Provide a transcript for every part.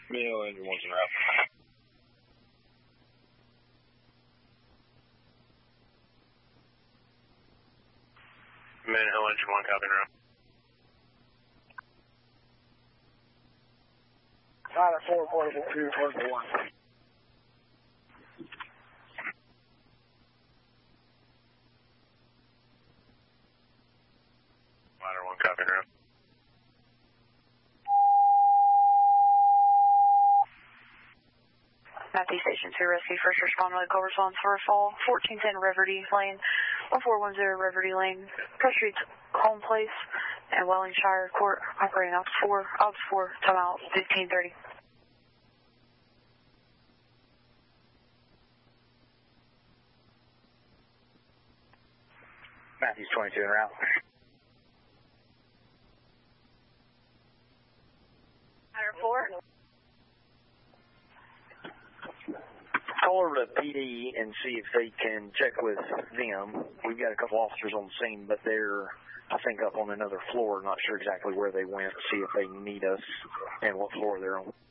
Male engine 1's en route. Hill engine 1, copy en route. Pilot 4, portable 2, portable 1. Ladder 1, copy en route. Matthew Station 2 Rescue, first responder call response for a fall, 1410 Reverdy Lane, 1410 Reverdy Lane, Pressure Home Place, and Wellingshire Court, operating Ops 4, timeout 1530. Matthews 22 en route. Ladder 4. Call over to PD and see if they can check with them. We've got a couple officers on the scene, but they're, I think, up on another floor. Not sure exactly where they went. See if they need us and what floor they're on.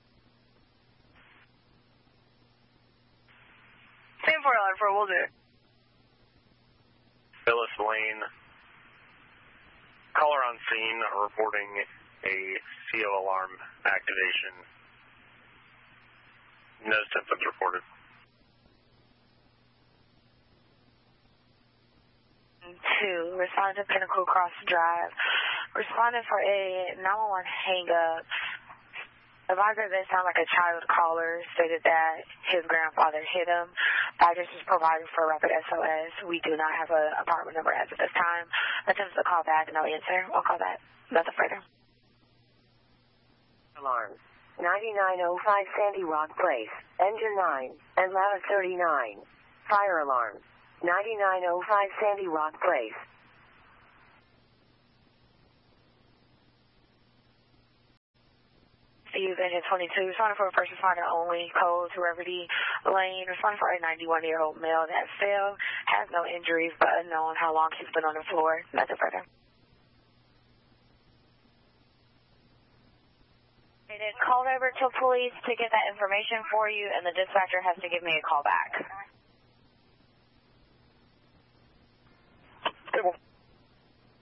10-4, Ladder 4, we'll do it. Phyllis Lane, caller on scene reporting a CO alarm activation. No symptoms reported. 2, responding to Pinnacle Cross Drive. Responding for a 911 hang-up. Advisor that sounded like a child caller stated that his grandfather hit him. Address is provided for rapid SOS. We do not have an apartment number as of this time. Attempts to call back, no answer. We'll call back. Nothing further. Alarm. 9905 Sandy Rock Place. Engine 9 and ladder 39. Fire alarm. 9905 Sandy Rock Place. Steve, engine 22, responding for a first responder only, code to Reverdy Lane, responding for a 91-year-old male that fell, has no injuries, but unknown how long he's been on the floor. Nothing further. I did call over to police to get that information for you, and the dispatcher has to give me a call back.